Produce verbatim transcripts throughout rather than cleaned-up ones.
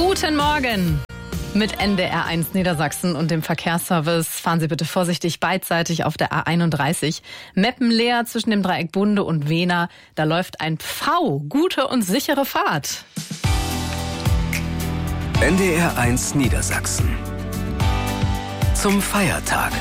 Guten Morgen! Mit N D R eins Niedersachsen und dem Verkehrsservice fahren Sie bitte vorsichtig beidseitig auf der A einunddreißig. Meppen-Leer zwischen dem Dreieck Bunde und Wehner. Da läuft ein Pfau. Gute und sichere Fahrt. N D R eins Niedersachsen. Zum Feiertag.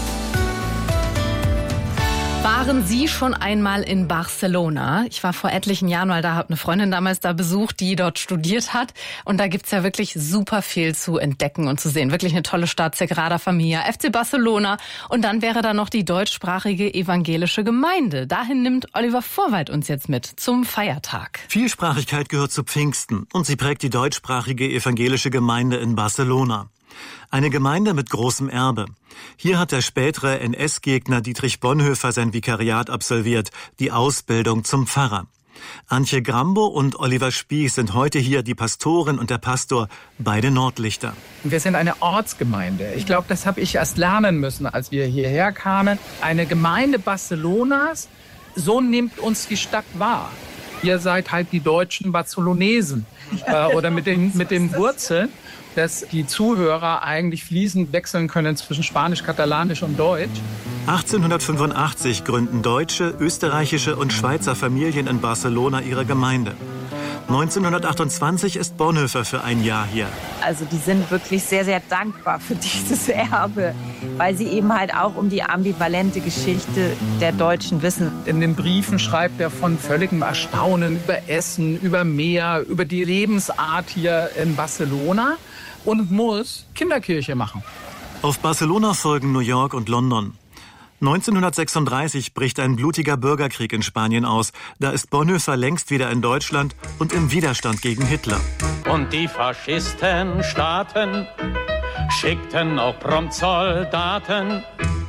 Waren Sie schon einmal in Barcelona? Ich war vor etlichen Jahren mal da, habe eine Freundin damals da besucht, die dort studiert hat. Und da gibt's ja wirklich super viel zu entdecken und zu sehen. Wirklich eine tolle Stadt, Sagrada Familia, F C Barcelona. Und dann wäre da noch die deutschsprachige evangelische Gemeinde. Dahin nimmt Oliver Vorweit uns jetzt mit zum Feiertag. Vielsprachigkeit gehört zu Pfingsten und sie prägt die deutschsprachige evangelische Gemeinde in Barcelona. Eine Gemeinde mit großem Erbe. Hier hat der spätere N S-Gegner Dietrich Bonhoeffer sein Vikariat absolviert, die Ausbildung zum Pfarrer. Antje Grambo und Oliver Spieß sind heute hier die Pastorin und der Pastor, beide Nordlichter. Wir sind eine Ortsgemeinde. Ich glaube, das habe ich erst lernen müssen, als wir hierher kamen. Eine Gemeinde Barcelonas, so nimmt uns die Stadt wahr. Ihr seid halt die deutschen Barcelonesen äh, oder mit den, mit den Wurzeln, dass die Zuhörer eigentlich fließend wechseln können zwischen Spanisch, Katalanisch und Deutsch. achtzehnhundertfünfundachtzig gründen deutsche, österreichische und Schweizer Familien in Barcelona ihre Gemeinde. neunzehnhundertachtundzwanzig ist Bonhoeffer für ein Jahr hier. Also die sind wirklich sehr, sehr dankbar für dieses Erbe, weil sie eben halt auch um die ambivalente Geschichte der Deutschen wissen. In den Briefen schreibt er von völligem Erstaunen über Essen, über Meer, über die Lebensart hier in Barcelona und muss Kinderkirche machen. Auf Barcelona folgen New York und London. neunzehnhundertsechsunddreißig bricht ein blutiger Bürgerkrieg in Spanien aus. Da ist Bonhoeffer längst wieder in Deutschland und im Widerstand gegen Hitler. Und die Faschistenstaaten schickten auch prompt Soldaten.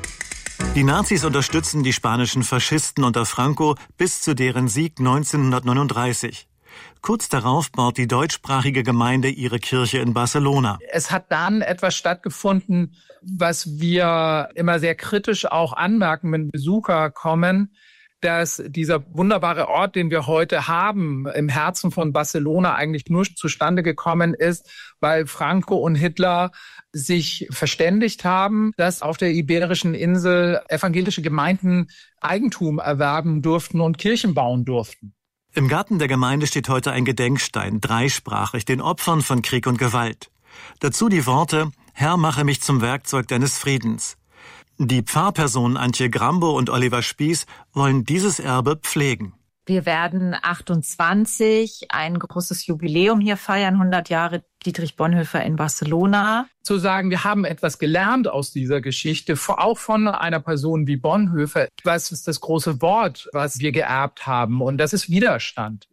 Die Nazis unterstützen die spanischen Faschisten unter Franco bis zu deren Sieg neunzehnhundertneununddreißig. Kurz darauf baut die deutschsprachige Gemeinde ihre Kirche in Barcelona. Es hat dann etwas stattgefunden, was wir immer sehr kritisch auch anmerken, wenn Besucher kommen, dass dieser wunderbare Ort, den wir heute haben, im Herzen von Barcelona eigentlich nur zustande gekommen ist, weil Franco und Hitler sich verständigt haben, dass auf der Iberischen Insel evangelische Gemeinden Eigentum erwerben durften und Kirchen bauen durften. Im Garten der Gemeinde steht heute ein Gedenkstein, dreisprachig, den Opfern von Krieg und Gewalt. Dazu die Worte: Herr, mache mich zum Werkzeug deines Friedens. Die Pfarrpersonen Antje Grambo und Oliver Spieß wollen dieses Erbe pflegen. Wir werden achtundzwanzig ein großes Jubiläum hier feiern, hundert Jahre Dietrich Bonhoeffer in Barcelona. Zu sagen, wir haben etwas gelernt aus dieser Geschichte, auch von einer Person wie Bonhoeffer. Was ist das große Wort, was wir geerbt haben? Und das ist Widerstand.